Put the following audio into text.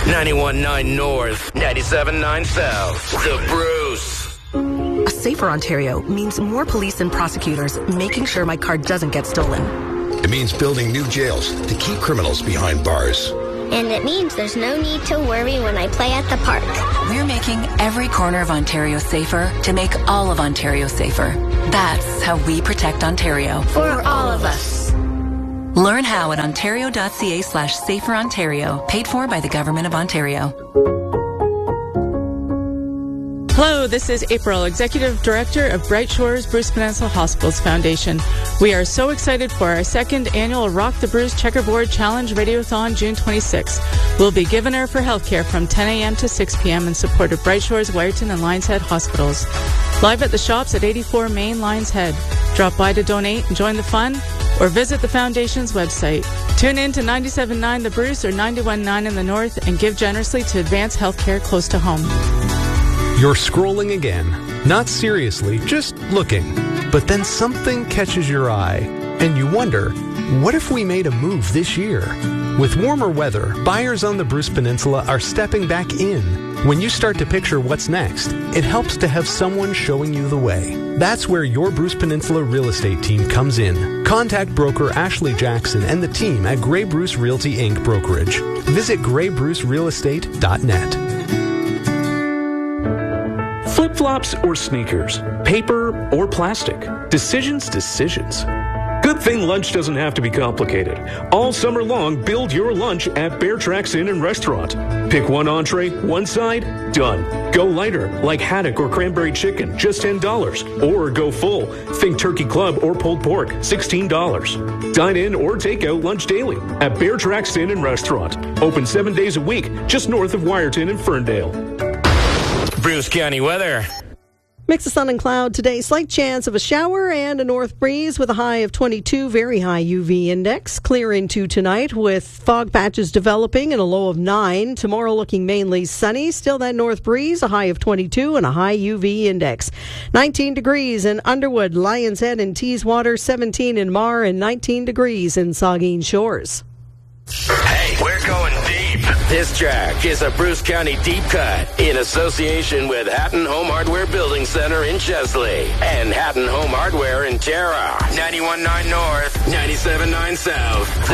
91.9 North, 97.9 South. The Bruce. A safer Ontario means more police and prosecutors making sure my car doesn't get stolen. It means building new jails to keep criminals behind bars. And it means there's no need to worry when I play at the park. We're making every corner of Ontario safer to make all of Ontario safer. That's how we protect Ontario. For all of us. Learn how at ontario.ca/saferontario, paid for by the Government of Ontario. Hello, this is April, Executive Director of Bright Shores Bruce Peninsula Hospitals Foundation. We are so excited for our second annual Rock the Bruce Checkerboard Challenge Radiothon June 26th. We'll be giving her for healthcare from 10 a.m. to 6 p.m. in support of Bright Shores, Wyerton, and Lions Head Hospitals. Live at the shops at 84 Main Lions Head. Drop by to donate and join the fun, or visit the Foundation's website. Tune in to 97.9 The Bruce or 91.9 in the North and give generously to advance healthcare close to home. You're scrolling again, not seriously, just looking. But then something catches your eye, and you wonder, what if we made a move this year? With warmer weather, buyers on the Bruce Peninsula are stepping back in. When you start to picture what's next, it helps to have someone showing you the way. That's where your Bruce Peninsula real estate team comes in. Contact broker Ashley Jackson and the team at Grey Bruce Realty Inc. Brokerage. Visit GreyBruceRealEstate.net. Flip-flops or sneakers? Paper or plastic? Decisions. Good thing lunch doesn't have to be complicated. All summer long, build your lunch at Bear Tracks Inn and Restaurant. Pick one entree, one side, done. Go lighter, like haddock or cranberry chicken, just $10. Or go full, think turkey club or pulled pork, $16. Dine in or take out lunch daily at Bear Tracks Inn and Restaurant. Open 7 days a week, just north of Wyerton and Ferndale. Bruce County weather. Mix of sun and cloud today. Slight chance of a shower and a north breeze with a high of 22. Very high UV index. Clear into tonight with fog patches developing and a low of 9. Tomorrow looking mainly sunny. Still that north breeze. A high of 22 and a high UV index. 19 degrees in Underwood, Lions Head and Teeswater. 17 in Mar and 19 degrees in Saugeen Shores. Hey, we're going deep. This track is a Bruce County deep cut in association with Hatton Home Hardware Building Center in Chesley and Hatton Home Hardware in Tara. 91.9 North, 97.9 South.